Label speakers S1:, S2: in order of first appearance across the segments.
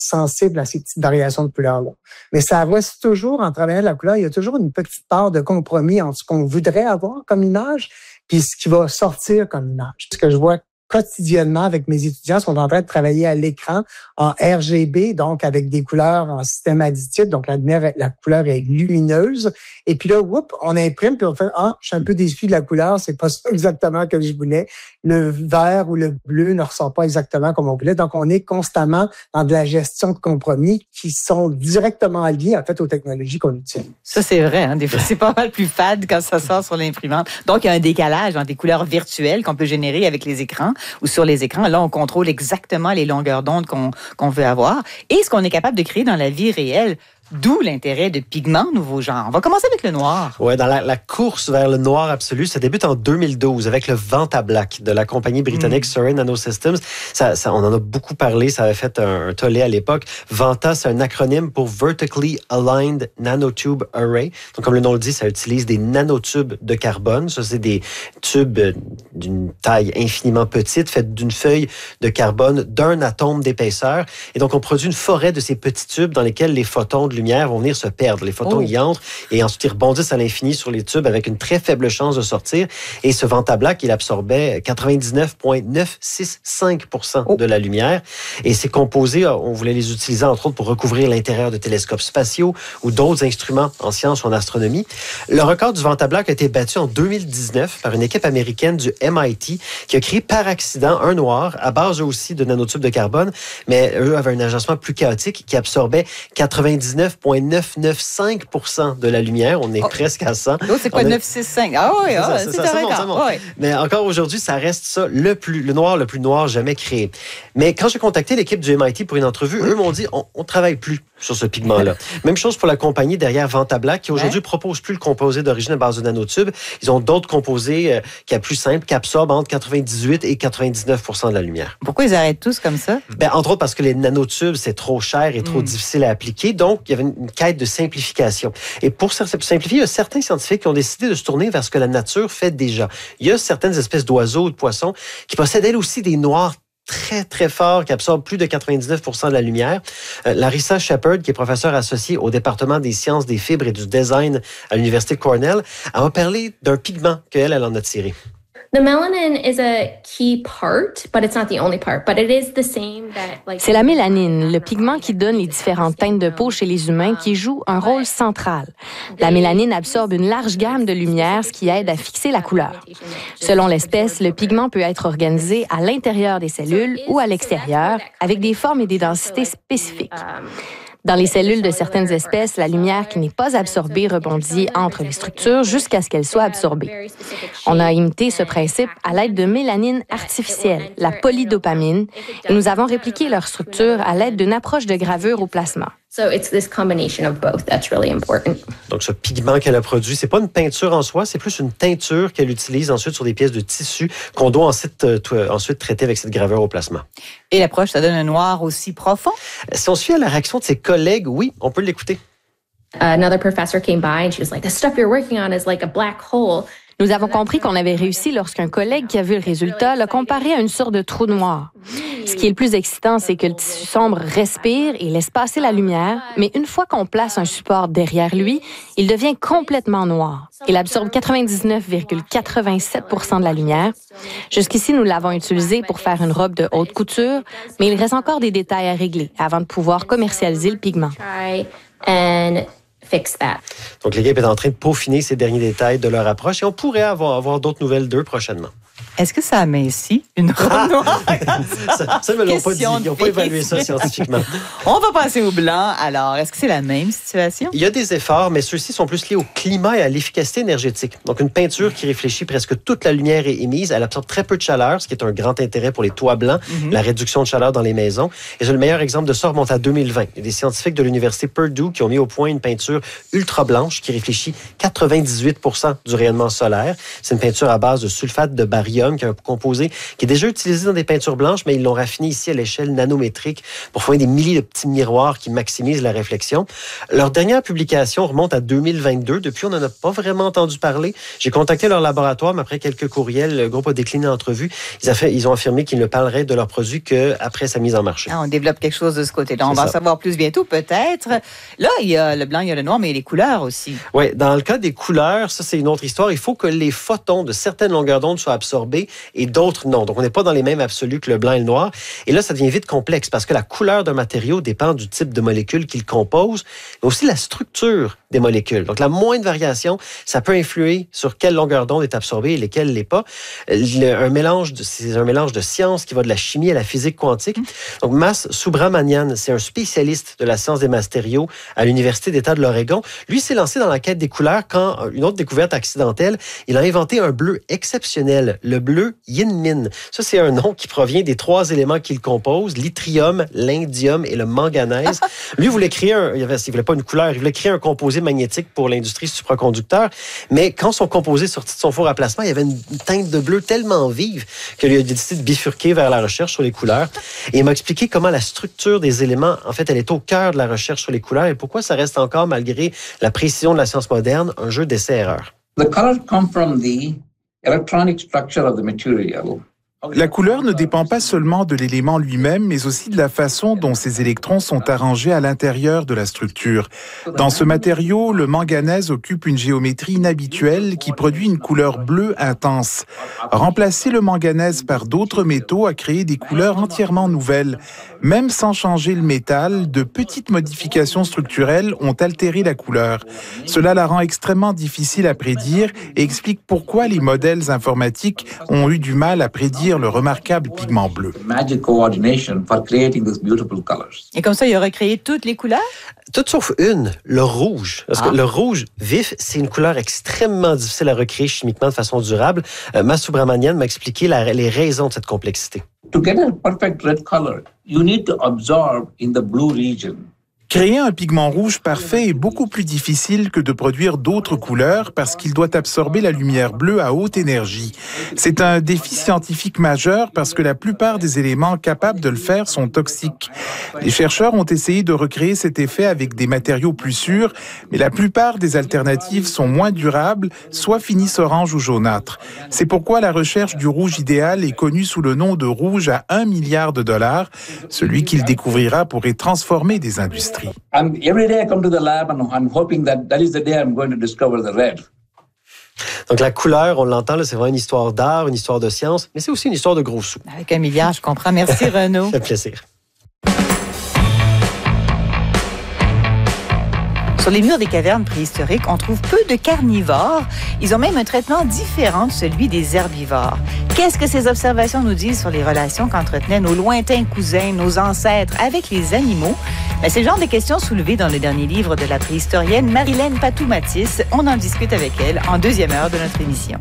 S1: sensible à ces petites variations de couleurs-là. Mais ça reste toujours, en travaillant la couleur, il y a toujours une petite part de compromis entre ce qu'on voudrait avoir comme image puis ce qui va sortir comme image. Ce que je vois quotidiennement avec mes étudiants, sont en train de travailler à l'écran en RGB, donc avec des couleurs en système additif, donc la couleur est lumineuse. Et puis là, on imprime, puis on fait « Ah, je suis un peu déçu de la couleur, c'est pas ça exactement que je voulais. » Le vert ou le bleu ne ressort pas exactement comme on voulait. Donc, on est constamment dans de la gestion de compromis qui sont directement liés, en fait, aux technologies qu'on utilise.
S2: Ça, c'est vrai. Hein? Des fois, c'est pas mal plus fade quand ça sort sur l'imprimante. Donc, il y a un décalage dans des couleurs virtuelles qu'on peut générer avec les écrans ou sur les écrans. Là, on contrôle exactement les longueurs d'onde qu'on veut avoir et ce qu'on est capable de créer dans la vie réelle. D'où l'intérêt de pigments nouveaux genres. On va commencer avec le noir.
S3: Oui, dans la course vers le noir absolu, ça débute en 2012 avec le Vantablack de la compagnie britannique Surrey Nanosystems. On en a beaucoup parlé, ça avait fait un tollé à l'époque. Vanta, c'est un acronyme pour Vertically Aligned Nanotube Array. Donc, comme le nom le dit, ça utilise des nanotubes de carbone. Ça, c'est des tubes d'une taille infiniment petite, faite d'une feuille de carbone d'un atome d'épaisseur. Et donc, on produit une forêt de ces petits tubes dans lesquels les photons de lumière vont venir se perdre. Les photons y entrent et ensuite ils rebondissent à l'infini sur les tubes avec une très faible chance de sortir. Et ce Vantablack, il absorbait 99,965% de la lumière. Et ces composés, on voulait les utiliser entre autres pour recouvrir l'intérieur de télescopes spatiaux ou d'autres instruments en sciences ou en astronomie. Le record du Vantablack a été battu en 2019 par une équipe américaine du MIT qui a créé par accident un noir à base aussi de nanotubes de carbone, mais eux avaient un agencement plus chaotique qui absorbait 99,995% de la lumière. On est presque à 100.
S2: Oh, c'est quoi 965? Ah oui, c'est un record.
S3: Ouais. Mais encore aujourd'hui, ça reste ça, le noir le plus noir jamais créé. Mais quand j'ai contacté l'équipe du MIT pour une entrevue, eux m'ont dit, on travaille plus sur ce pigment-là. Même chose pour la compagnie derrière Vantablack, qui aujourd'hui propose plus le composé d'origine à base de nanotubes. Ils ont d'autres composés qui est plus simple, qui absorbent entre 98 et 99% de la lumière.
S2: Pourquoi ils arrêtent tous comme ça?
S3: Entre autres parce que les nanotubes, c'est trop cher et trop difficile à appliquer. Donc, il y avait une quête de simplification. Et pour simplifier, il y a certains scientifiques qui ont décidé de se tourner vers ce que la nature fait déjà. Il y a certaines espèces d'oiseaux ou de poissons qui possèdent elles aussi des noirs très, très forts qui absorbent plus de 99% de la lumière. Larissa Shepard, qui est professeure associée au département des sciences des fibres et du design à l'Université Cornell, elle m'a parlé d'un pigment qu'elle en a tiré.
S4: The melanin is a key part, but it's not the only part. But it is the same that, like.
S5: C'est la mélanine, le pigment qui donne les différentes teintes de peau chez les humains, qui joue un rôle central. La mélanine absorbe une large gamme de lumière, ce qui aide à fixer la couleur. Selon l'espèce, le pigment peut être organisé à l'intérieur des cellules ou à l'extérieur, avec des formes et des densités spécifiques. Dans les cellules de certaines espèces, la lumière qui n'est pas absorbée rebondit entre les structures jusqu'à ce qu'elle soit absorbée. On a imité ce principe à l'aide de mélanine artificielle, la polydopamine, et nous avons répliqué leur structure à l'aide d'une approche de gravure au plasma.
S4: So it's this combination of both that's really important.
S3: Donc, ce pigment qu'elle a produit, c'est pas une peinture en soi, c'est plus une teinture qu'elle utilise ensuite sur des pièces de tissu qu'on doit ensuite traiter avec cette gravure au plasma.
S2: Et l'approche, ça donne un noir aussi profond?
S3: Si on suit à la réaction de ses collègues, oui, on peut l'écouter.
S4: Another professor came by and she was like, "The stuff you're working on is like a black hole."
S5: Nous avons compris qu'on avait réussi lorsqu'un collègue qui a vu le résultat l'a comparé à une sorte de trou noir. Ce qui est le plus excitant, c'est que le tissu sombre respire et laisse passer la lumière, mais une fois qu'on place un support derrière lui, il devient complètement noir. Il absorbe 99,87% de la lumière. Jusqu'ici, nous l'avons utilisé pour faire une robe de haute couture, mais il reste encore des détails à régler avant de pouvoir commercialiser le pigment.
S4: Fix that.
S3: Donc, l'équipe est en train de peaufiner ces derniers détails de leur approche et on pourrait avoir d'autres nouvelles d'eux prochainement.
S2: Est-ce que ça amincit une robe noire?
S3: Ça, ils ne l'ont pas dit. Ils n'ont pas évalué ça scientifiquement.
S2: On va passer au blanc. Alors, est-ce que c'est la même situation?
S3: Il y a des efforts, mais ceux-ci sont plus liés au climat et à l'efficacité énergétique. Donc, une peinture qui réfléchit presque toute la lumière est émise. Elle absorbe très peu de chaleur, ce qui est un grand intérêt pour les toits blancs, la réduction de chaleur dans les maisons. Et le meilleur exemple de ça remonte à 2020. Il y a des scientifiques de l'Université Purdue qui ont mis au point une peinture ultra blanche qui réfléchit 98% du rayonnement solaire. C'est une peinture à base de sulfate de barium lithium, qui est un composé qui est déjà utilisé dans des peintures blanches, mais ils l'ont raffiné ici à l'échelle nanométrique pour former des milliers de petits miroirs qui maximisent la réflexion. Leur dernière publication remonte à 2022. Depuis, on n'en a pas vraiment entendu parler. J'ai contacté leur laboratoire, mais après quelques courriels, le groupe a décliné l'entrevue. Ils ont affirmé qu'ils ne parleraient de leur produit qu'après sa mise en marché.
S2: On développe quelque chose de ce côté-là. On va en savoir plus bientôt, peut-être. Là, il y a le blanc, il y a le noir, mais il y a les couleurs aussi.
S3: Oui, dans le cas des couleurs, ça, c'est une autre histoire. Il faut que les photons de certaines longueurs d'onde soient absorbés et d'autres non. Donc, on n'est pas dans les mêmes absolus que le blanc et le noir. Et là, ça devient vite complexe parce que la couleur d'un matériau dépend du type de molécules qu'il compose, mais aussi la structure des molécules. Donc, la moindre variation, ça peut influer sur quelle longueur d'onde est absorbée et lesquelles l'est pas. C'est un mélange de sciences qui va de la chimie à la physique quantique. Donc, Mas Subramanian, c'est un spécialiste de la science des matériaux à l'Université d'État de l'Oregon. Lui s'est lancé dans la quête des couleurs quand, une autre découverte accidentelle, il a inventé un bleu exceptionnel, le bleu Yinmin. Ça, c'est un nom qui provient des 3 éléments qu'il compose, l'yttrium, l'indium et le manganèse. Lui, il voulait pas une couleur, il voulait créer un composé magnétique pour l'industrie supraconducteur, mais quand son composé est sorti de son four à placement, il y avait une teinte de bleu tellement vive qu'il a décidé de bifurquer vers la recherche sur les couleurs. Et il m'a expliqué comment la structure des éléments, en fait, elle est au cœur de la recherche sur les couleurs et pourquoi ça reste encore, malgré la précision de la science moderne, un jeu d'essai-erreur.
S6: The color come from the electronic structure of the material.
S7: La couleur ne dépend pas seulement de l'élément lui-même, mais aussi de la façon dont ces électrons sont arrangés à l'intérieur de la structure. Dans ce matériau, le manganèse occupe une géométrie inhabituelle qui produit une couleur bleue intense. Remplacer le manganèse par d'autres métaux a créé des couleurs entièrement nouvelles. Même sans changer le métal, de petites modifications structurelles ont altéré la couleur. Cela la rend extrêmement difficile à prédire et explique pourquoi les modèles informatiques ont eu du mal à prédire le remarquable pigment bleu.
S2: Et comme ça, il aurait créé toutes les couleurs?
S3: Toutes sauf une, le rouge. Parce que le rouge vif, c'est une couleur extrêmement difficile à recréer chimiquement de façon durable. Mas Subramanian m'a expliqué les raisons de cette complexité.
S6: To get a perfect red color, you need to absorb in the blue region.
S7: Créer un pigment rouge parfait est beaucoup plus difficile que de produire d'autres couleurs parce qu'il doit absorber la lumière bleue à haute énergie. C'est un défi scientifique majeur parce que la plupart des éléments capables de le faire sont toxiques. Les chercheurs ont essayé de recréer cet effet avec des matériaux plus sûrs, mais la plupart des alternatives sont moins durables, soit finissent orange ou jaunâtre. C'est pourquoi la recherche du rouge idéal est connue sous le nom de rouge à $1 milliard. Celui qu'il découvrira pourrait transformer des industries.
S6: Every day I come to the lab and I'm hoping that is the day I'm going to discover the red.
S3: Donc la couleur, on l'entend, là, c'est vraiment une histoire d'art, une histoire de science, mais c'est aussi une histoire de gros sous.
S2: Avec $1 milliard, je comprends. Merci Renaud.
S3: Ça fait plaisir.
S2: Sur les murs des cavernes préhistoriques, on trouve peu de carnivores. Ils ont même un traitement différent de celui des herbivores. Qu'est-ce que ces observations nous disent sur les relations qu'entretenaient nos lointains cousins, nos ancêtres, avec les animaux? C'est le genre de questions soulevées dans le dernier livre de la préhistorienne Marilène Patou-Mathis. On en discute avec elle en deuxième heure de notre émission.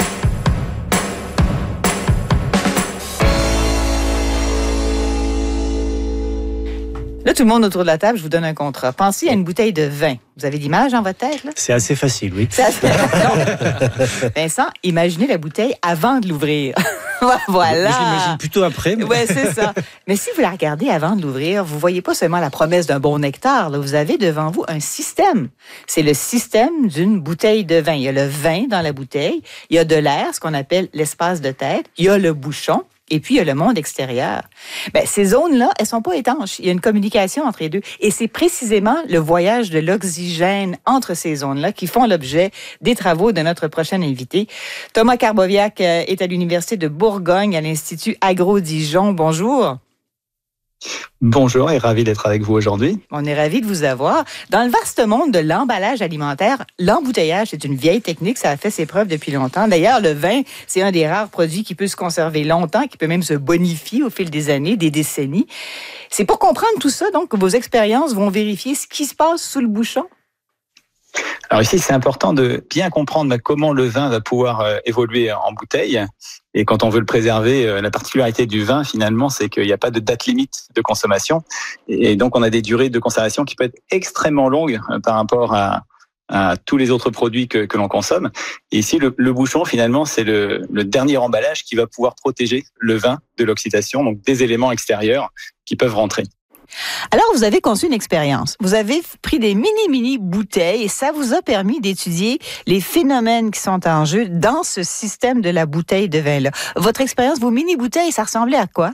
S2: Là, tout le monde autour de la table, je vous donne un contrat. Pensez à une bouteille de vin. Vous avez l'image dans votre tête, là?
S8: C'est assez facile, oui.
S2: Vincent, imaginez la bouteille avant de l'ouvrir. Voilà.
S8: Je l'imagine plutôt après. Mais...
S2: Oui, c'est ça. Mais si vous la regardez avant de l'ouvrir, vous voyez pas seulement la promesse d'un bon nectar. Là, vous avez devant vous un système. C'est le système d'une bouteille de vin. Il y a le vin dans la bouteille. Il y a de l'air, ce qu'on appelle l'espace de tête. Il y a le bouchon. Et puis, il y a le monde extérieur. Ces zones-là, elles sont pas étanches. Il y a une communication entre les deux. Et c'est précisément le voyage de l'oxygène entre ces zones-là qui font l'objet des travaux de notre prochain invité. Thomas Karbowiak est à l'Université de Bourgogne, à l'Institut Agro-Dijon. Bonjour.
S9: Bonjour et ravi d'être avec vous aujourd'hui.
S2: On est ravis de vous avoir. Dans le vaste monde de l'emballage alimentaire, l'embouteillage, c'est une vieille technique, ça a fait ses preuves depuis longtemps. D'ailleurs, le vin, c'est un des rares produits qui peut se conserver longtemps, qui peut même se bonifier au fil des années, des décennies. C'est pour comprendre tout ça, donc, que vos expériences vont vérifier ce qui se passe sous le bouchon.
S9: Alors ici, c'est important de bien comprendre comment le vin va pouvoir évoluer en bouteille. Et quand on veut le préserver, la particularité du vin, finalement, c'est qu'il n'y a pas de date limite de consommation. Et donc, on a des durées de conservation qui peuvent être extrêmement longues par rapport à à tous les autres produits que l'on consomme. Et ici, le bouchon, finalement, c'est le dernier emballage qui va pouvoir protéger le vin de l'oxydation, donc des éléments extérieurs qui peuvent rentrer.
S2: Alors, vous avez conçu une expérience. Vous avez pris des mini bouteilles et ça vous a permis d'étudier les phénomènes qui sont en jeu dans ce système de la bouteille de vin-là. Votre expérience, vos mini bouteilles, ça ressemblait à quoi?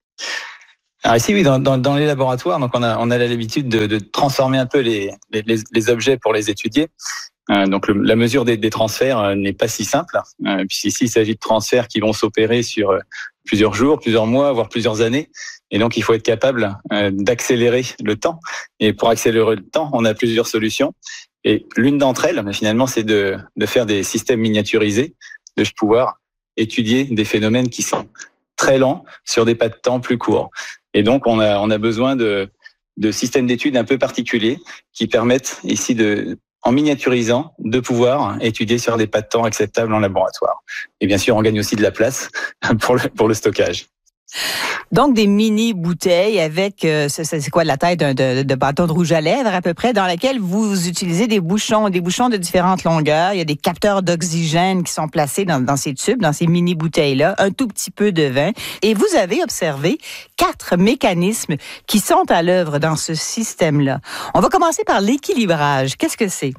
S9: Alors ici, oui, dans les laboratoires, donc on a l'habitude de transformer un peu les objets pour les étudier. Donc la mesure des transferts n'est pas si simple, puisqu'ici il s'agit de transferts qui vont s'opérer sur plusieurs jours, plusieurs mois, voire plusieurs années. Et donc il faut être capable d'accélérer le temps. Et pour accélérer le temps, on a plusieurs solutions. Et l'une d'entre elles, finalement, c'est de faire des systèmes miniaturisés, de pouvoir étudier des phénomènes qui sont très lents sur des pas de temps plus courts. Et donc on a besoin de systèmes d'études un peu particuliers qui permettent ici en miniaturisant, de pouvoir étudier sur des pas de temps acceptables en laboratoire. Et bien sûr, on gagne aussi de la place pour le stockage.
S2: Donc, des mini-bouteilles avec, c'est quoi, la taille de bâton de rouge à lèvres à peu près, dans laquelle vous utilisez des bouchons de différentes longueurs. Il y a des capteurs d'oxygène qui sont placés dans ces tubes, dans ces mini-bouteilles-là, un tout petit peu de vin. Et vous avez observé 4 mécanismes qui sont à l'œuvre dans ce système-là. On va commencer par l'équilibrage. Qu'est-ce que c'est?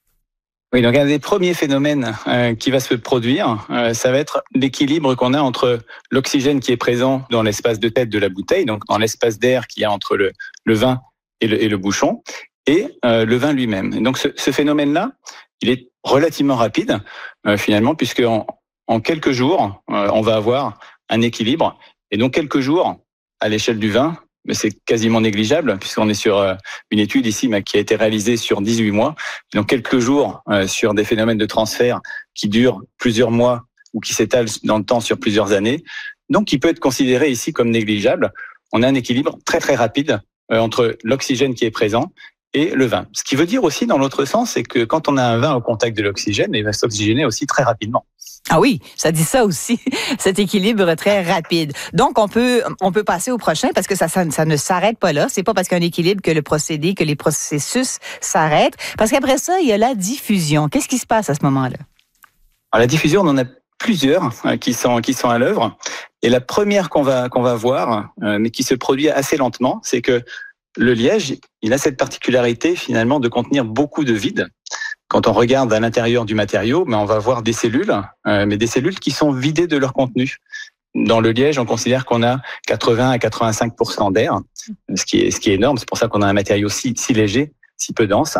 S9: Oui, donc un des premiers phénomènes qui va se produire, ça va être l'équilibre qu'on a entre l'oxygène qui est présent dans l'espace de tête de la bouteille, donc dans l'espace d'air qu'il y a entre le vin et le bouchon, et le vin lui-même. Et donc ce phénomène-là, il est relativement rapide finalement, puisque en quelques jours, on va avoir un équilibre. Et donc quelques jours, à l'échelle du vin, mais c'est quasiment négligeable puisqu'on est sur une étude ici qui a été réalisée sur 18 mois. Donc quelques jours sur des phénomènes de transfert qui durent plusieurs mois ou qui s'étalent dans le temps sur plusieurs années. Donc il peut être considéré ici comme négligeable. On a un équilibre très très rapide entre l'oxygène qui est présent et le vin. Ce qui veut dire aussi dans l'autre sens, c'est que quand on a un vin au contact de l'oxygène, il va s'oxygéner aussi très rapidement.
S2: Ah oui, ça dit ça aussi, cet équilibre très rapide. Donc, on peut passer au prochain parce que ça ne s'arrête pas là. C'est pas parce qu'il y a un équilibre que les processus s'arrêtent. Parce qu'après ça, il y a la diffusion. Qu'est-ce qui se passe à ce moment-là?
S9: Alors, la diffusion, on en a plusieurs qui sont à l'œuvre. Et la première qu'on va voir, mais qui se produit assez lentement, c'est que le liège, il a cette particularité finalement de contenir beaucoup de vide. Quand on regarde à l'intérieur du matériau, on va voir des cellules, mais des cellules qui sont vidées de leur contenu. Dans le liège, on considère qu'on a 80 à 85% d'air, ce qui est énorme. C'est pour ça qu'on a un matériau si léger, si peu dense.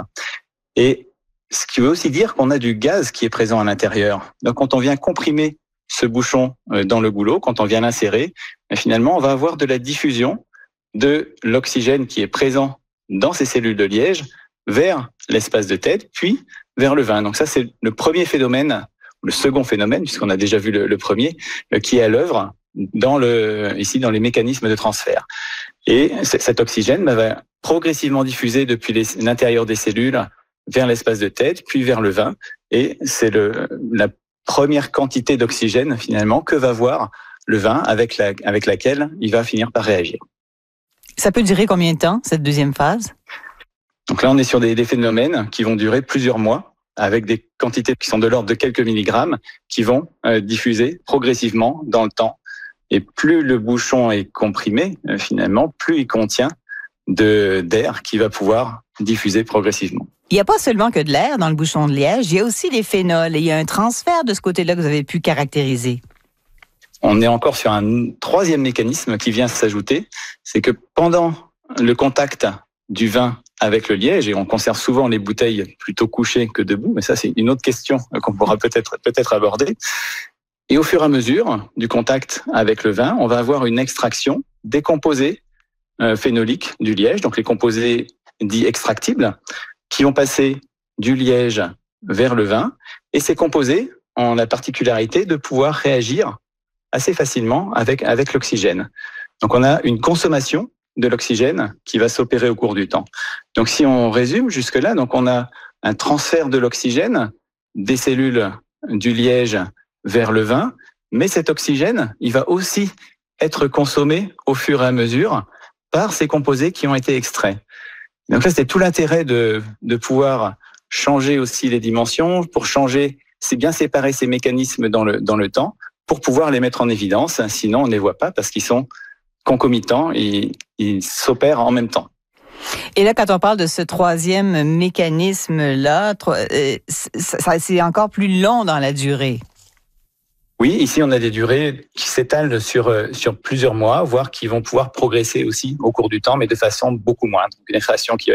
S9: Et ce qui veut aussi dire qu'on a du gaz qui est présent à l'intérieur. Donc, quand on vient comprimer ce bouchon dans le goulot, quand on vient l'insérer, finalement, on va avoir de la diffusion de l'oxygène qui est présent dans ces cellules de liège vers l'espace de tête, puis vers le vin. Donc ça, c'est le premier phénomène, le second phénomène, puisqu'on a déjà vu le premier, qui est à l'œuvre ici dans les mécanismes de transfert. Et cet oxygène va progressivement diffuser depuis l'intérieur des cellules vers l'espace de tête, puis vers le vin. Et c'est la première quantité d'oxygène, finalement, que va voir le vin avec laquelle il va finir par réagir.
S2: Ça peut durer combien de temps, cette deuxième phase?
S9: Donc là, on est sur des phénomènes qui vont durer plusieurs mois, avec des quantités qui sont de l'ordre de quelques milligrammes, qui vont diffuser progressivement dans le temps. Et plus le bouchon est comprimé, finalement, plus il contient d'air qui va pouvoir diffuser progressivement.
S2: Il n'y a pas seulement que de l'air dans le bouchon de liège, il y a aussi des phénols. Et il y a un transfert de ce côté-là que vous avez pu caractériser.
S9: On est encore sur un troisième mécanisme qui vient s'ajouter, c'est que pendant le contact du vin avec le liège, et on conserve souvent les bouteilles plutôt couchées que debout, mais ça c'est une autre question qu'on pourra peut-être aborder. Et au fur et à mesure du contact avec le vin, on va avoir une extraction des composés phénoliques du liège, donc les composés dits extractibles, qui vont passer du liège vers le vin. Et ces composés ont la particularité de pouvoir réagir assez facilement avec l'oxygène. Donc on a une consommation de l'oxygène qui va s'opérer au cours du temps. Donc si on résume jusque-là, donc on a un transfert de l'oxygène des cellules du liège vers le vin, mais cet oxygène, il va aussi être consommé au fur et à mesure par ces composés qui ont été extraits. Donc là, c'est tout l'intérêt de pouvoir changer aussi les dimensions, pour changer, c'est bien séparer ces mécanismes dans le temps, pour pouvoir les mettre en évidence. Sinon, on ne les voit pas parce qu'ils sont concomitants et ils s'opèrent en même temps.
S2: Et là, quand on parle de ce troisième mécanisme-là, c'est encore plus long dans la durée.
S9: Oui, ici, on a des durées qui s'étalent sur plusieurs mois, voire qui vont pouvoir progresser aussi au cours du temps, mais de façon beaucoup moindre. Une inflation qui